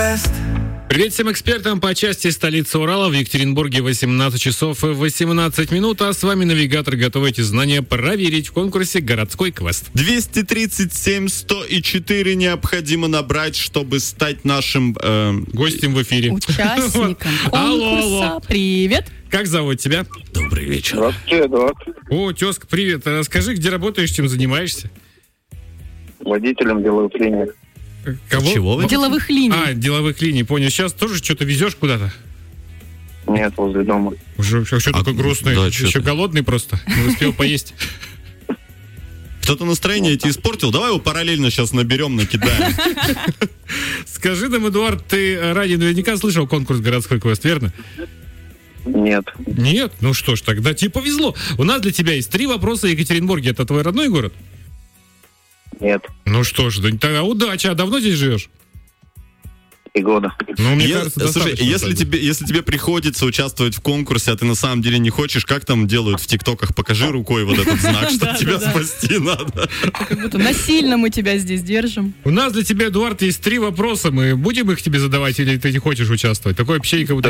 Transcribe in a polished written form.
Quest. Привет всем экспертам по части столицы Урала. В Екатеринбурге 18 часов 18 минут, а с вами навигатор. Готовы эти знания проверить в конкурсе «Городской квест». 237 104 необходимо набрать, чтобы стать нашим... Гостем в эфире. Участником Алло, конкурса. алло. Привет. Как зовут тебя? Добрый вечер. Здравствуйте, Эдуард. О, тезка, привет. Расскажи, где работаешь, чем занимаешься? Водителем деловых линий. Кого? Чего вы? Деловых линий. Деловых линий, понял. Сейчас тоже что-то везешь куда-то? Нет, возле дома. Уже что такой грустный? да, Еще чё ты? голодный просто? Не успел поесть. Кто-то настроение тебе испортил? Давай его параллельно сейчас наберем, накидаем. Скажи нам, Эдуард, ты ранее наверняка слышал конкурс «Городской квест», верно? Нет. Нет? Ну что ж, тогда тебе повезло. У нас для тебя есть 3 вопроса. Екатеринбурге — это твой родной город? Нет. Ну что ж, да, тогда удачи. А давно здесь живешь? 3 года. Ну, мне Е- кажется, Слушай, достаточно. если тебе приходится участвовать в конкурсе, а ты на самом деле не хочешь, как там делают в ТикТоках? Покажи рукой вот этот знак, что Да, тебя да. спасти надо. Как будто насильно мы тебя здесь держим. У нас для тебя, Эдуард, есть 3 вопроса. Мы будем их тебе задавать или ты не хочешь участвовать? Такое ощущение, как будто